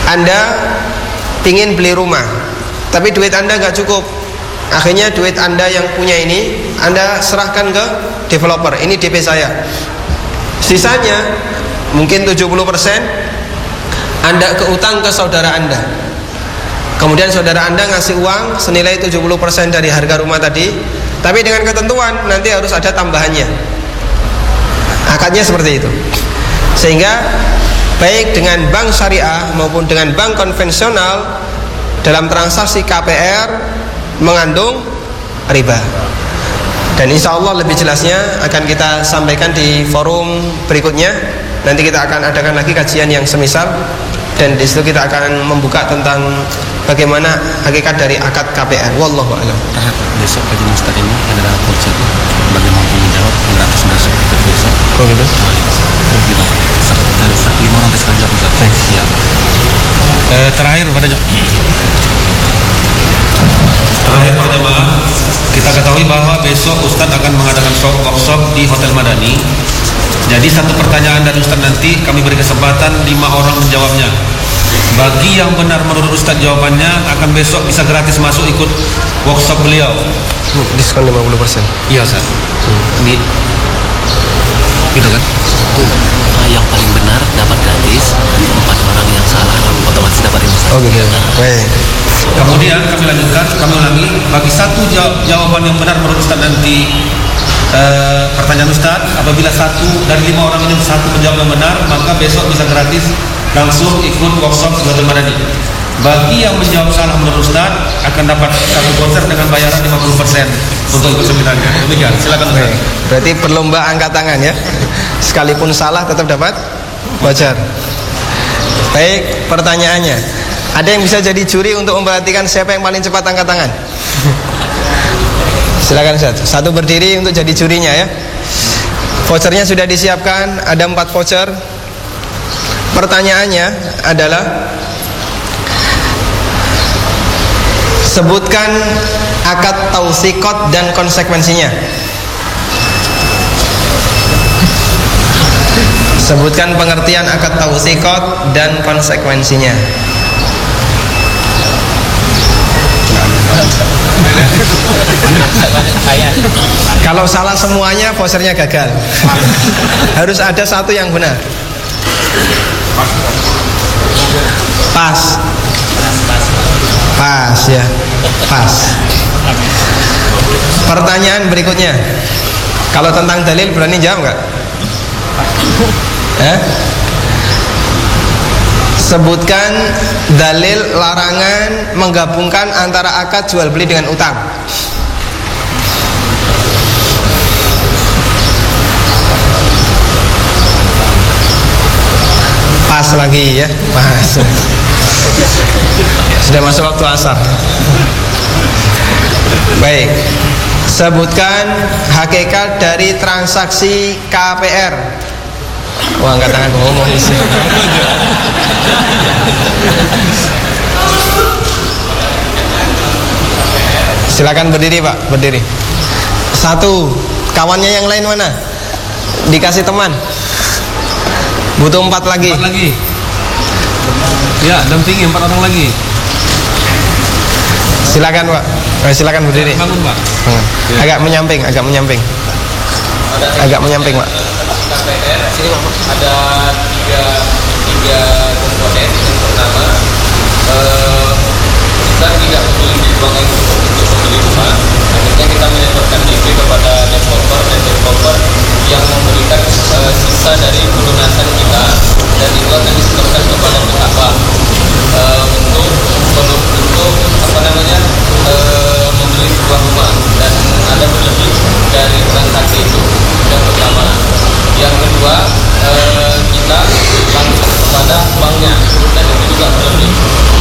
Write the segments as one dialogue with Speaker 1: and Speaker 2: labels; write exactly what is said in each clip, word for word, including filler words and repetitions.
Speaker 1: Anda ingin beli rumah, tapi duit Anda nggak cukup. Akhirnya duit Anda yang punya ini Anda serahkan ke developer. Ini D P saya. Sisanya mungkin tujuh puluh persen Anda keutang ke saudara Anda. Kemudian saudara Anda ngasih uang senilai tujuh puluh persen dari harga rumah tadi, tapi dengan ketentuan nanti harus ada tambahannya. Akadnya seperti itu. Sehingga baik dengan bank syariah maupun dengan bank konvensional, dalam transaksi K P R mengandung riba. Dan insya Allah lebih jelasnya akan kita sampaikan di forum berikutnya. Nanti kita akan adakan lagi kajian yang semisal, dan di situ kita akan membuka tentang bagaimana hakikat dari akad K P R. Wallahu a'lam.
Speaker 2: Besok kajian Ustaz ini adalah voucher bagi mampu menjawab gratis masuk ke besok.
Speaker 1: Oh gitu.
Speaker 2: Lima orang tes kerja Ustaz. Ya. Eh, terakhir pada terakhir pertama kita ketahui bahwa besok Ustaz akan mengadakan workshop di Hotel Madani. Jadi satu pertanyaan dari Ustaz nanti kami beri kesempatan lima orang menjawabnya. Bagi yang benar menurut Ustaz jawabannya akan besok bisa gratis masuk ikut workshop beliau.
Speaker 1: Diskon lima puluh persen.
Speaker 2: Iya Ustaz. Hmm. Ini gitu kan?
Speaker 3: Yang paling benar dapat gratis, empat orang yang salah otomatis dapat ilmu.
Speaker 1: Oh gitu. Baik.
Speaker 2: Kemudian kami lanjutkan, kami ulangi. Bagi satu jawaban yang benar menurut Ustaz nanti Uh, pertanyaan Ustaz, apabila satu dari lima orang ini satu menjawab yang benar, maka besok bisa gratis langsung ikut workshop di Hotel Madani. Bagi yang menjawab salah menurut Ustaz akan dapat satu voucher dengan bayaran lima puluh persen untuk ikut seminarnya. Demikian, silakan Ustaz.
Speaker 1: Berarti perlomba angkat tangan ya. Sekalipun salah tetap dapat voucher. Baik, pertanyaannya, ada yang bisa jadi juri untuk memperhatikan siapa yang paling cepat angkat tangan? Silakan Ustaz. Satu berdiri untuk jadi jurinya ya. Vouchernya sudah disiapkan, ada empat voucher. Pertanyaannya adalah, sebutkan akad tausikot dan konsekuensinya. Sebutkan pengertian akad tausikot dan konsekuensinya. Kalau salah semuanya vouchernya gagal. Harus ada satu yang benar. Pas. Pas ya. Pas. Pertanyaan berikutnya, kalau tentang dalil berani jawab nggak? Eh? Sebutkan dalil larangan menggabungkan antara akad jual beli dengan utang. Pas lagi ya, pas. Sudah masuk waktu asar. Baik. Sebutkan hakikat dari transaksi K P R. Wah, angkat tangan ngomong sih. Silakan berdiri Pak, berdiri. Satu, kawannya yang lain mana? Dikasih teman. Butuh empat lagi.
Speaker 2: Empat lagi. Ya, dampingi empat orang lagi.
Speaker 1: Silakan Pak. Eh, silakan berdiri.
Speaker 2: Bangun Pak.
Speaker 1: Bangun. Agak menyamping, agak menyamping. Agak menyamping Pak.
Speaker 4: K P R sini ada tiga tiga komponen. Yang pertama, eh, kita tidak memiliki uang yang cukup untuk membeli rumah. Akhirnya kita menyetorkan D P kepada developer dan developer yang memberikan eh, sisa dari pelunasan kita, dan itu akan disetorkan kepada pihak bank eh, untuk untuk apa namanya eh, membeli sebuah rumah, dan ada berlebih dari transaksi itu. Yang pertama. Yang kedua, eh, kita langsung kepada banknya, dan itu juga berlebih.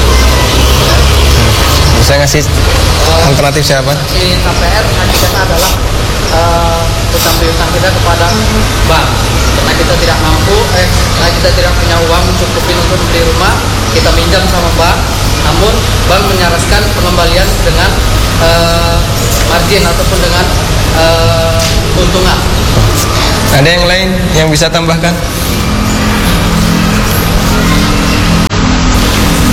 Speaker 1: Bisa ngasih alternatif siapa?
Speaker 5: Di K P R hakikatnya adalah uh, utang piutang kita kepada bank. Karena kita tidak mampu, eh, karena kita tidak punya uang mencukupi untuk beli rumah, kita minjam sama bank. Namun bank menyarankan pengembalian dengan uh, margin ataupun dengan uh, keuntungan.
Speaker 1: Ada yang lain yang bisa tambahkan?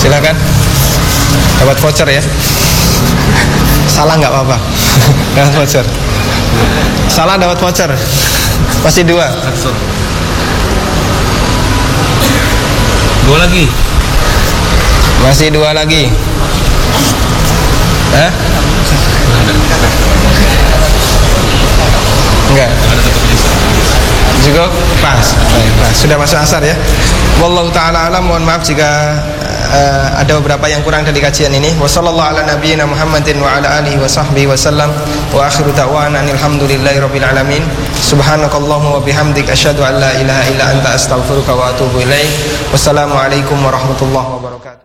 Speaker 1: Silakan. Dapat voucher ya. Salah nggak apa-apa. Dapat voucher. Salah dapat voucher. Masih dua.
Speaker 2: Dua lagi.
Speaker 1: Masih dua lagi. Hah? Enggak. Cukup? Pas. Baik, pas. Sudah masuk asar ya. Wallahu taala alam. Mohon maaf jika uh, ada beberapa yang kurang dari kajian ini. Wassallallahu ala nabiyyina Muhammadin wa ala alihi wa sahbihi wasallam. Wa akhiru da'wana alhamdulillahi rabbil alamin. Subhanakallahumma wa bihamdik asyhadu an la ilaha illa anta astaghfiruka wa atubu ilaik. Wassalamualaikum warahmatullahi wabarakatuh.